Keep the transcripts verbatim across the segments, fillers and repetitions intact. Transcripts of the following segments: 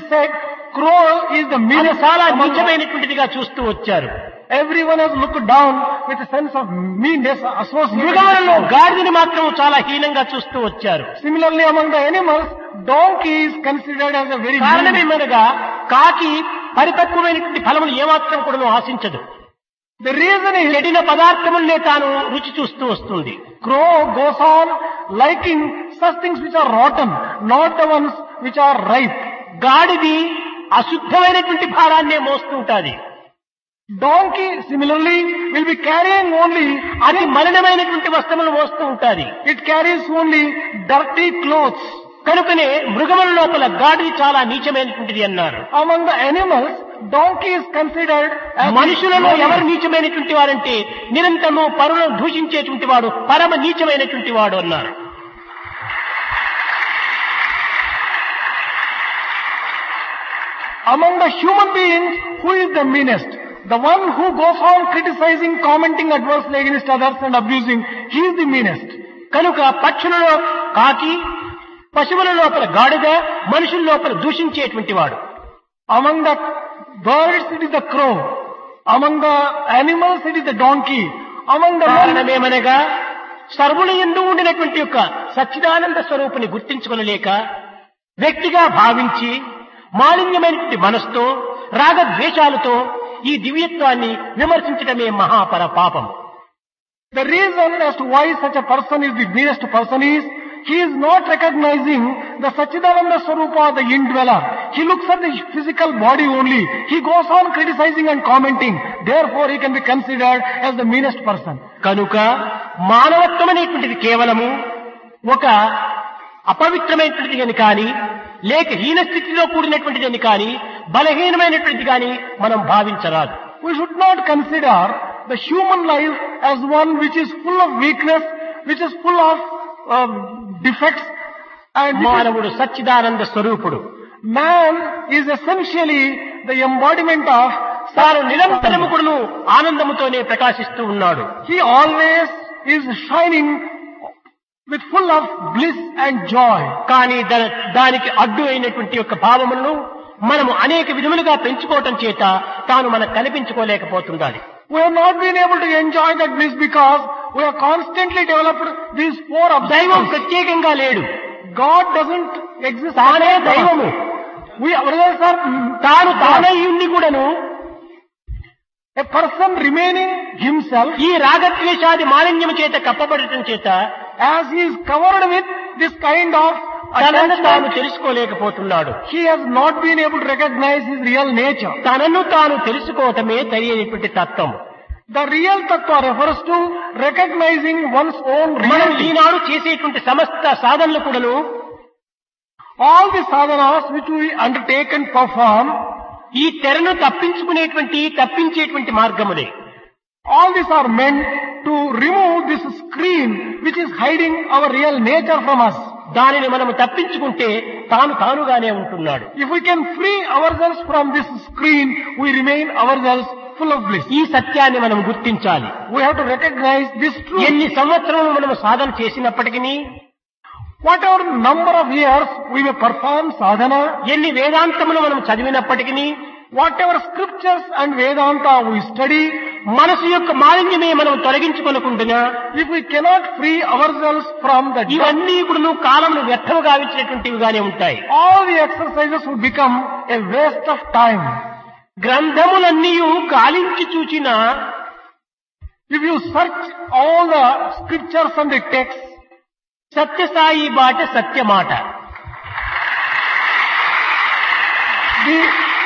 said crow is the అది meanest. చాలా among all. నీచమైనటువంటిదిగా చూస్తూ వచ్చారు. Everyone has looked down with a sense of meanness associated with మృగాలలో crow. గాడిదని మాత్రం చాలా హీనంగా చూస్తూ వచ్చారు. Similarly, among the animals, donkey is considered as a very mean. కారణమేమనగా కాకి పరిపక్వమైనటువంటి ఫలములు ఏమాత్రం కూడా ఆశించదు. The reason is చెడిన పదార్థములనే తాను రుచి చూస్తూ వస్తుంది. crow goes on liking such things which are rotten, not the ones which are ripe. గాడిది అశుద్ధమైనటువంటి భారాన్నే మోస్తూ ఉంటాది. Donkey similarly will be carrying only, అది మలినమైనటువంటి వస్తువులు మోస్తూ ఉంటాది. it carries only dirty clothes. కనుకనే మృగముల లోపల గాడిది చాలా నీచమైనటువంటిది అన్నారు. Among the animals, donkey is considered as మనుషులలో ఎవరు నీచమైనటువంటి వారంటే నిరంతరము పరులను దూషించేటువంటి వాడు పరమ నీచమైనటువంటి వాడు అన్నారు. Among the human beings, who is the meanest? The one who goes on criticizing, commenting adversely against others and abusing, he is the meanest. కనుక పక్షులలో కాకి, పశువుల లోపల గాడిద, మనుషుల లోపల దూషించేటువంటి వాడు. Among the birds, it is the crow. Among the animals, it is the donkey. Among the men, కారణమేమనగా సర్వుల యందు ఉండినటువంటి యొక్క సచ్చిదానంద స్వరూపుని గుర్తించుకొనలేక వ్యక్తిగా భావించి మాలిన్యమైనటువంటి మనసుతో రాగద్వేషాలతో ఈ దివ్యత్వాన్ని విమర్శించడమే మహాపర పాపం. the reason as to why such a person is the meanest person is, he is not recognizing the Satchidananda Swarupa, the indweller. He looks at the physical body only. He goes on criticizing and commenting. Therefore, he can be considered as the meanest person. కనుక మానవత్వం అనేటువంటిది కేవలము ఒక అపవిత్రమైనటువంటిది అని కానీ లేక హీన స్థితిలో కూడినటువంటిది అని కానీ బలహీనమైనటువంటిది కానీ మనం భావించరాదు. We should not consider the human life as one which is full of weakness, which is full of uh, defects, and which is- మానవుడు సచ్చిదానంద స్వరూపుడు. man is essentially the embodiment of తాను నిరంతరము కూడాను ఆనందముతోనే ప్రకాశిస్తూ ఉన్నాడు. He always is shining with full of bliss and joy. కానీ దా- దానికి అడ్డు అయినటువంటి యొక్క భావములను మనము అనేక విధములుగా పెంచుకోవటం చేత తాను మనకు కనిపించుకోలేకపోతుండాలి. We have not been able to enjoy that bliss because we have constantly developed these four దైవం obstacles. ప్రత్యేకంగా లేడు. God doesn't exist. తానే దైవము. We others are తాను తానై ఉండి కూడాను a person remaining himself ఈ రాగద్వేషాది మాలిన్యము చేత కప్పబడటం చేత as he is covered with this kind of తనను తాను attachment. తెలుసుకోలేకపోతున్నాడు. He has not been able to recognize his real nature. తనను తాను తెలుసుకోవటమే తెలియనటువంటి తత్వం. The real tattva refers to recognizing one's own మనం reality. ఈనాడు చేసేటువంటి సమస్త సాధనలు కూడాను All the sadhanas which we undertake and perform, ఈ తెరను తప్పించుకునేటువంటి తప్పించేటువంటి మార్గములే. all these are meant to remove this screen which is hiding our real nature from us. దానిని మనము తప్పించుకుంటే తాను తానుగానే ఉంటున్నాడు. If we can free ourselves from this screen, we remain ourselves full of bliss. ఈ సత్యాన్ని మనం గుర్తించాలి. We have to recognize this truth. ఎన్ని సంవత్సరములు మనము సాధన చేసినప్పటికీ, Whatever number of years we may perform sadhana, ఎన్ని వేదాంతములు మనం చదివినప్పటికీ, whatever scriptures and Vedanta we study, మనసు యొక్క మాలిన్యమే మనం తొలగించుకొనకుండా if we cannot free ourselves from the dust, ఇవన్నీ ఇప్పుడు కాలమును వ్యర్థము గావించినటువంటివిగానే ఉంటాయి. all the exercises will become a waste of time. గ్రంథములన్నీ గాలించి చూచిన If you search all the scriptures and the texts, Sathya Sai బాట సత్యమాట. the,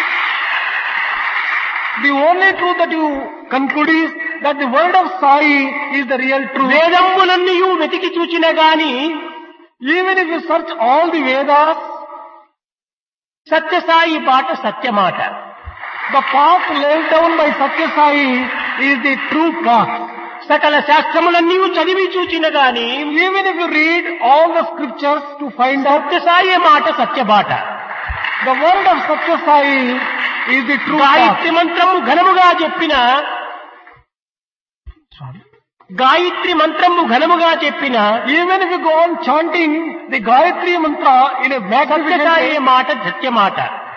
the only truth that you conclude is that the word of Sai is the real truth. వేదములన్నీ వెతికి చూచిన గాని Even if you search all the Vedas, Sathya Sai బాట సత్యమాట. the path laid down by Satya Sai is the true path. సకల శాస్త్రములన్నీ చదివి చూచిన గాని Even if you read all the scriptures to find out, Sathya Sai మాట సత్యబాట. the word of Satya Sai is the true path. Gayatri మంత్రము ఘనముగా చెప్పిన గాయత్రి మంత్రము ఘనముగా చెప్పిన Even if you go on chanting the Gayatri mantra in a magnificent Sathya Sai way, మాట సత్యమాట.